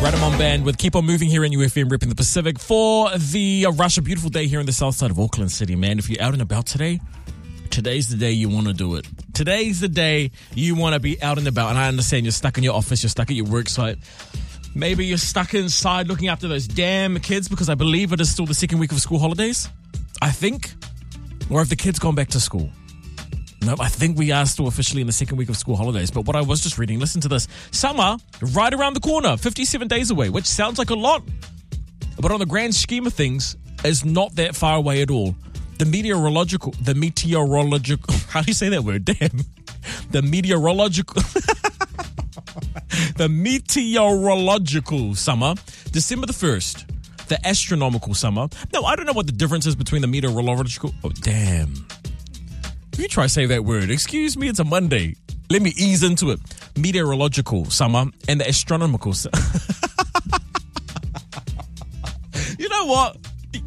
Radamon Band with Keep On Moving here in UFM, ripping the Pacific for the Rush. A beautiful day here in the south side of Auckland City, man. If you're out and about today, today's the day you want to do it. Today's the day you want to be out and about. And I understand you're stuck in your office, you're stuck at your work site. Maybe you're stuck inside looking after those damn kids, because I believe it is still the second week of school holidays, I think. Or have the kids gone back to school? No, I think we are still officially in the second week of school holidays. But what I was just reading, listen to this. Summer, right around the corner, 57 days away, which sounds like a lot. But on the grand scheme of things, is not that far away at all. The meteorological, how do you say that word? Damn. The meteorological summer, December the 1st. The astronomical summer. No, I don't know what the difference is between the meteorological. Oh, damn. You try to say that word. Excuse me, it's a Monday. Let me ease into it. Meteorological summer and the astronomical summer. You know what?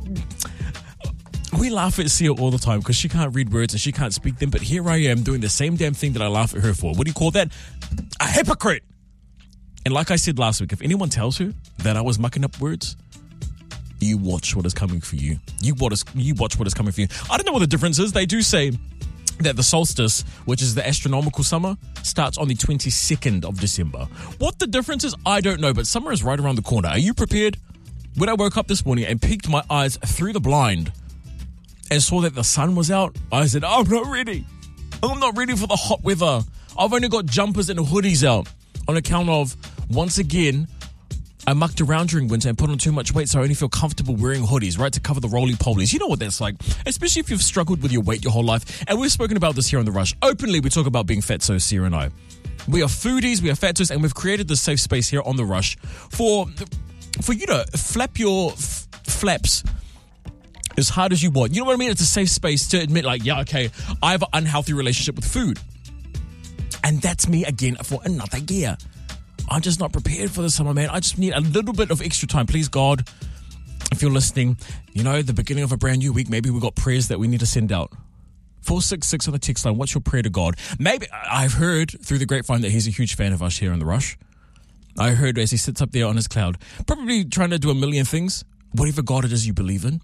We laugh at Sia all the time because she can't read words and she can't speak them. But here I am doing the same damn thing that I laugh at her for. What do you call that? A hypocrite. And like I said last week, if anyone tells her that I was mucking up words, you watch what is coming for you. You watch what is coming for you. I don't know what the difference is. They do say that the solstice, which is the astronomical summer, starts on the 22nd of December. What the difference is, I don't know, but summer is right around the corner. Are you prepared? When I woke up this morning and peeked my eyes through the blind and saw that the sun was out, I said, I'm not ready. I'm not ready for the hot weather. I've only got jumpers and hoodies out on account of, once again, I mucked around during winter and put on too much weight, so I only feel comfortable wearing hoodies, right, to cover the roly-polies. You know what that's like, especially if you've struggled with your weight your whole life. And we've spoken about this here on The Rush. Openly, we talk about being fatsos, Sia and I. We are foodies, we are fatsos, and we've created this safe space here on The Rush for you to flap your flaps as hard as you want. You know what I mean? It's a safe space to admit, like, yeah, okay, I have an unhealthy relationship with food. And that's me again for another year. I'm just not prepared for the summer, man. I just need a little bit of extra time. Please, God, if you're listening, you know, the beginning of a brand new week, maybe we've got prayers that we need to send out. 466 on the text line. What's your prayer to God? Maybe I've heard through the grapevine that he's a huge fan of us here on The Rush. I heard as he sits up there on his cloud, probably trying to do a million things, whatever God it is you believe in.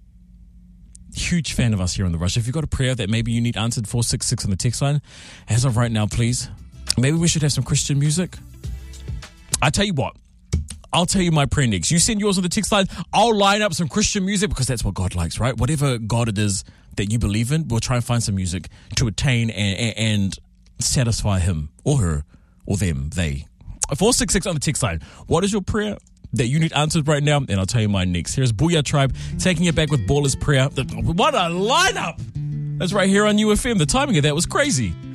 Huge fan of us here on The Rush. If you've got a prayer that maybe you need answered, 466 on the text line. As of right now, please. Maybe we should have some Christian music. I tell you what, I'll tell you my prayer next. You send yours on the text line. I'll line up some Christian music because that's what God likes, right? Whatever God it is that you believe in, we'll try and find some music to attain and satisfy him or her or them, they. 466 on the text line. What is your prayer that you need answered right now? And I'll tell you mine next. Here's Booyah Tribe taking it back with Baller's Prayer. What a lineup! That's right here on UFM. The timing of that was crazy.